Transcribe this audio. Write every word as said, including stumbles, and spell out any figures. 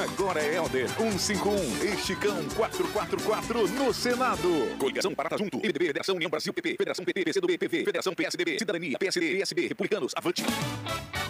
Agora é Helder cento e cinquenta e um e Chicão quatrocentos e quarenta e quatro no Senado. Coligação Parata Junto, M D B, Federação União Brasil, P P, Federação P T, P C do B, P V, Federação P S D B, Cidadania, P S D, P S B, Republicanos, Avante.